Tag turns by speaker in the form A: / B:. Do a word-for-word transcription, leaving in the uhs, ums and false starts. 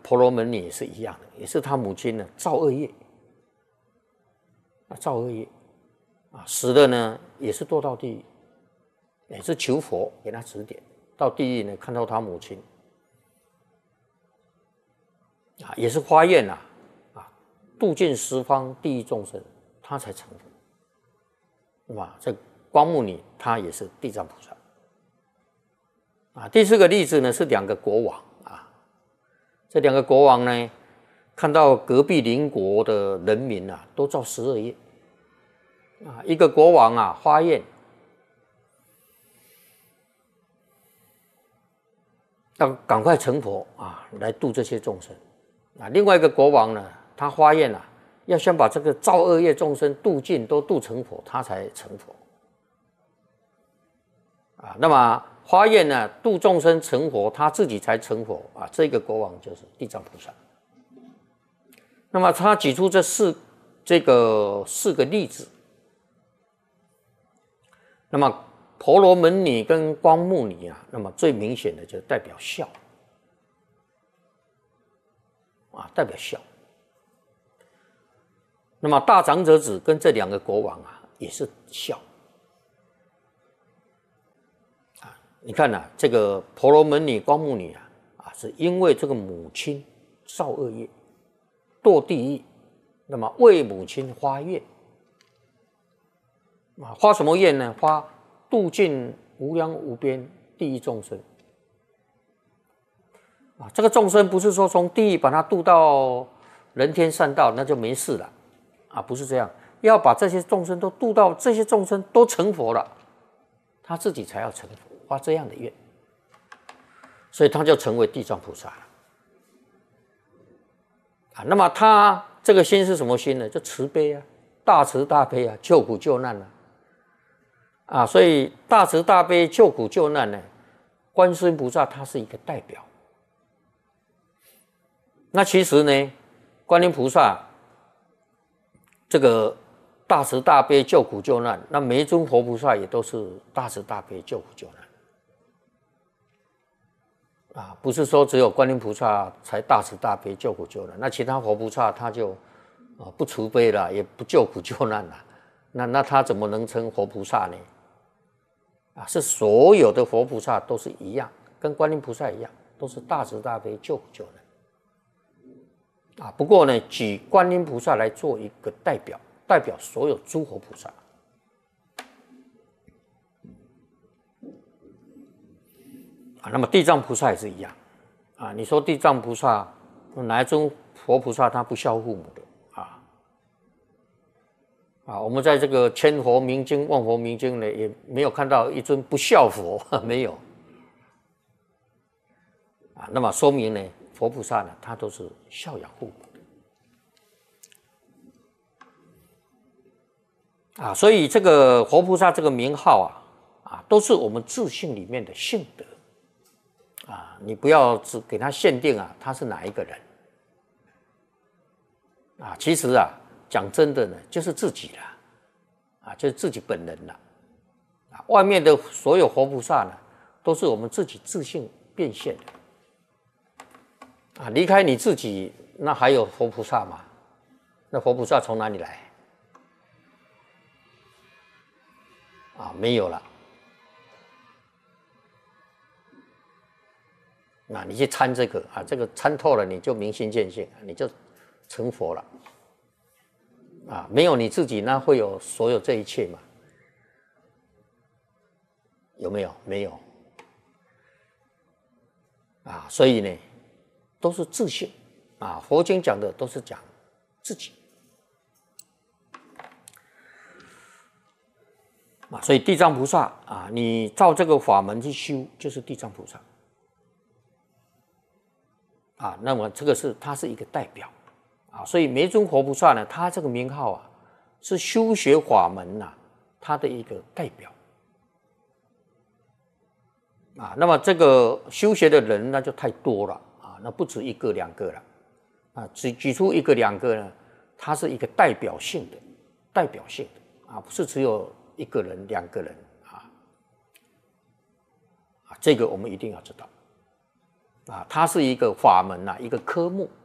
A: 婆罗门女也是一样的，也是他母亲呢造恶业，啊造恶业，啊死了呢也是堕到地狱，也是求佛给他指点，到地狱呢看到他母亲，啊也是发愿啊，啊度尽十方地狱众生，他才成佛。那么这光目女她也是地藏菩萨。啊，第四个例子呢是两个国王啊，这两个国王呢，看到隔壁邻国的人民啊都造十恶业，啊，一个国王啊发愿，要赶快成佛啊，来度这些众生啊。另外一个国王呢，他发愿啊，要先把这个造恶业众生度尽，都度成佛，他才成佛啊。那么发愿呢，度众生成佛，他自己才成佛啊。这个国王就是地藏菩萨。那么他举出这四这个四个例子。那么婆罗门女跟光目女啊，那么最明显的就代表孝啊，代表孝。那么大长者子跟这两个国王啊，也是孝。你看呐、啊，这个婆罗门女、光目女啊，啊，是因为这个母亲造恶业，堕地狱，那么为母亲发愿，啊，发什么愿呢？发度尽无量无边地狱众生。啊，这个众生不是说从地狱把他渡到人天善道，那就没事了，啊，不是这样，要把这些众生都渡到，这些众生都成佛了，他自己才要成佛。发这样的愿，所以他就成为地藏菩萨了。啊，那么他这个心是什么心呢？就慈悲啊，大慈大悲啊，救苦救难啊。啊，所以大慈大悲救苦救难呢，观世音菩萨他是一个代表。那其实呢，观音菩萨这个大慈大悲救苦救难，那每一尊佛菩萨也都是大慈大悲救苦救难。啊，不是说只有观音菩萨才大慈大悲救苦救难，那其他佛菩萨他就啊不慈悲了，也不救苦救难了，那那他怎么能称佛菩萨呢？啊，是所有的佛菩萨都是一样，跟观音菩萨一样，都是大慈大悲救苦救难。啊，不过呢，举观音菩萨来做一个代表，代表所有诸佛菩萨。啊，那么地藏菩萨也是一样，啊，你说地藏菩萨哪一尊佛菩萨他不孝父母的啊？啊，我们在这个千佛明经、万佛明经呢，也没有看到一尊不孝佛，没有。啊，那么说明呢，佛菩萨呢，他都是孝养父母的。啊，所以这个佛菩萨这个名号啊，啊，都是我们自性里面的性德。啊，你不要只给他限定啊，他是哪一个人啊？其实啊，讲真的呢，就是自己啦，啊，就是自己本人啦。啊，外面的所有佛菩萨呢，都是我们自己自性变现的。啊，离开你自己，那还有佛菩萨吗？那佛菩萨从哪里来？啊，没有了。那你去参这个啊，这个参透了，你就明心见性，你就成佛了。啊，没有你自己，那会有所有这一切吗？有没有？没有。啊，所以呢，都是自性。啊，佛经讲的都是讲自己。啊，所以地藏菩萨啊，你照这个法门去修，就是地藏菩萨。啊，那么这个是它是一个代表啊，所以每一尊佛菩萨呢，他这个名号啊，是修学法门呐、啊，它的一个代表啊。那么这个修学的人那就太多了啊，那不止一个两个了啊，只举出一个两个呢，它是一个代表性的，代表性的啊，不是只有一个人两个人啊啊，这个我们一定要知道。 啊，它是一个法门呐、啊，一个科目